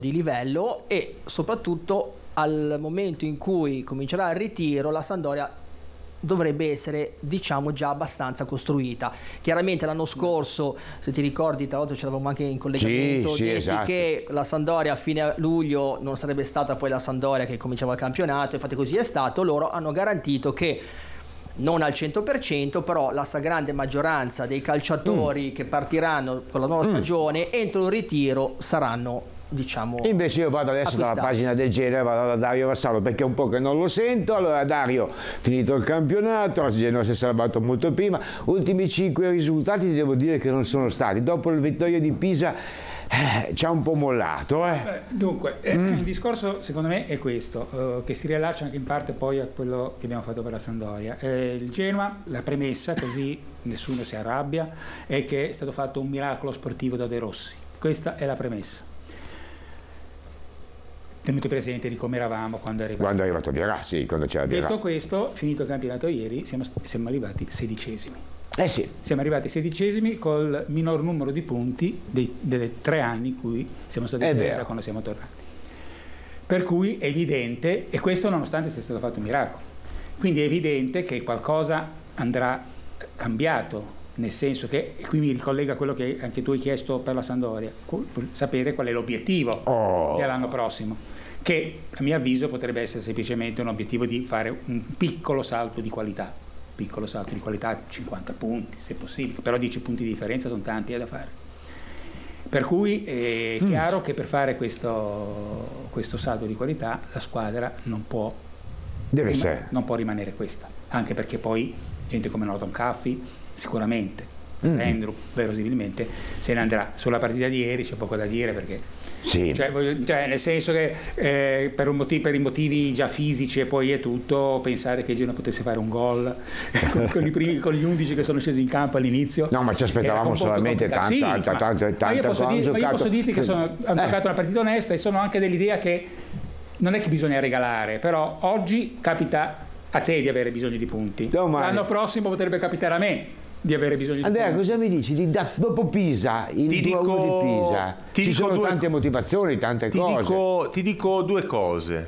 di livello, e soprattutto al momento in cui comincerà il ritiro la Sampdoria dovrebbe essere, diciamo, già abbastanza costruita. Chiaramente l'anno scorso, se ti ricordi, tra l'altro c'eravamo anche in collegamento, sì, detti esatto, che la Sampdoria a fine luglio non sarebbe stata poi la Sampdoria che cominciava il campionato, infatti così è stato. Loro hanno garantito che non al 100%, però la stragrande maggioranza dei calciatori che partiranno con la nuova stagione entro il ritiro saranno, diciamo, invece io vado adesso acquistati. dalla pagina del genere, vado da Dario Vassallo perché è un po' che non lo sento. Allora Dario, finito il campionato, la Genoa si è salvato molto prima, ultimi 5 risultati ti devo dire che non sono stati, dopo il vittoria di Pisa ci ha un po' mollato. Dunque, il discorso secondo me è questo, che si riallaccia anche in parte poi a quello che abbiamo fatto per la Sampdoria. Il Genoa, la premessa, così nessuno si arrabbia, è che è stato fatto un miracolo sportivo da De Rossi. Questa è la premessa. Tenuto presente di come eravamo quando è arrivato Vierà, sì, quando c'era Vierà. Detto questo, finito il campionato ieri, siamo arrivati 16esimi. Sì. Siamo arrivati 16esimi col minor numero di punti delle 3 anni in cui siamo stati in Serie A quando siamo tornati. Per cui è evidente, e questo nonostante sia stato fatto un miracolo, quindi è evidente che qualcosa andrà cambiato, nel senso che, e qui mi ricollega a quello che anche tu hai chiesto per la Sampdoria, sapere qual è l'obiettivo dell'anno prossimo, che a mio avviso potrebbe essere semplicemente un obiettivo di fare un piccolo salto di qualità, 50 punti se possibile, però 10 punti di differenza sono tanti da fare. Per cui è chiaro che per fare questo salto di qualità la squadra non può rimanere questa, anche perché poi gente come Norton Caffey sicuramente, Andrew verosimilmente se ne andrà. Sulla partita di ieri c'è poco da dire, perché cioè nel senso che per i motivi già fisici e poi è tutto, pensare che il Genoa potesse fare un gol con gli 11 che sono scesi in campo all'inizio, no, ma ci aspettavamo solamente tanto. Io posso dirti che hanno giocato una partita onesta, e sono anche dell'idea che non è che bisogna regalare, però oggi capita a te di avere bisogno di punti, l'anno prossimo potrebbe capitare a me di avere bisogno di Andrea, cosa mi dici? Dopo Pisa, il 2-1 di Pisa, ci sono tante motivazioni, tante cose. Ti dico due cose.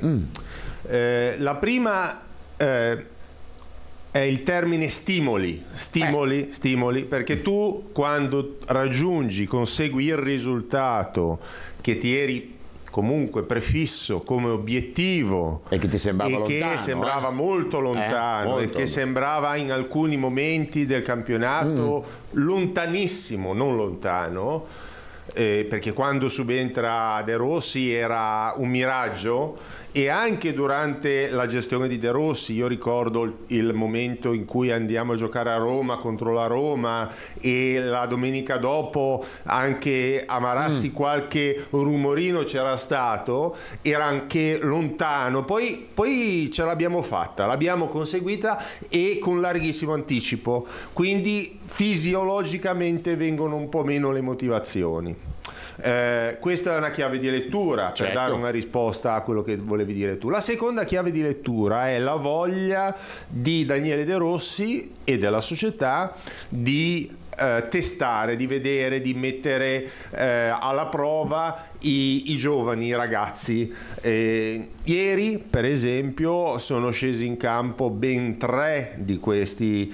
La prima è il termine stimoli, perché tu quando consegui il risultato che ti eri comunque prefisso come obiettivo e che ti sembrava lontano, che sembrava molto lontano e che sembrava in alcuni momenti del campionato lontanissimo, non lontano, perché quando subentra De Rossi era un miraggio. E anche durante la gestione di De Rossi, io ricordo il momento in cui andiamo a giocare a Roma contro la Roma, e la domenica dopo anche a Marassi qualche rumorino c'era stato, era anche lontano, poi ce l'abbiamo fatta, l'abbiamo conseguita, e con larghissimo anticipo, quindi fisiologicamente vengono un po' meno le motivazioni. Questa è una chiave di lettura per dare una risposta a quello che volevi dire tu. La seconda chiave di lettura è la voglia di Daniele De Rossi e della società di testare, di vedere, di mettere alla prova i giovani, i ragazzi. Ieri per esempio sono scesi in campo ben 3 di questi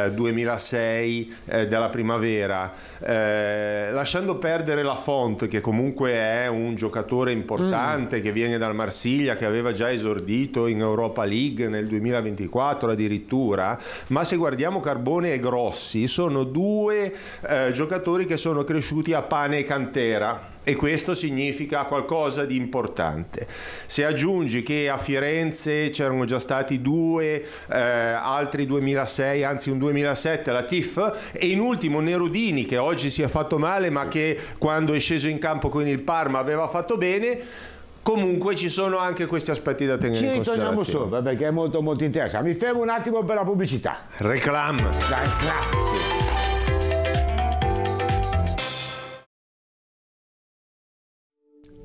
2006 della primavera, lasciando perdere Lafont, che comunque è un giocatore importante, che viene dal Marsiglia, che aveva già esordito in Europa League nel 2024 addirittura. Ma se guardiamo Carbone e Grossi, sono 2 giocatori che sono cresciuti a pane e cantera, e questo significa qualcosa di importante. Se aggiungi che a Firenze c'erano già stati 2 altri 2006, anzi un 2007 la TIF, e in ultimo Nerudini, che oggi si è fatto male ma che quando è sceso in campo con il Parma aveva fatto bene. Comunque ci sono anche questi aspetti da tenere in considerazione. Ci torniamo sopra perché è molto molto interessante. Mi fermo un attimo per la pubblicità. Reclam. Sì.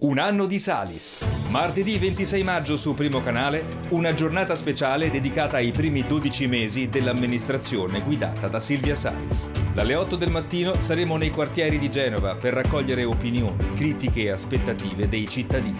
Un anno di Salis. Martedì 26 maggio su Primo Canale, una giornata speciale dedicata ai primi 12 mesi dell'amministrazione guidata da Silvia Salis. Dalle 8 del mattino saremo nei quartieri di Genova per raccogliere opinioni, critiche e aspettative dei cittadini.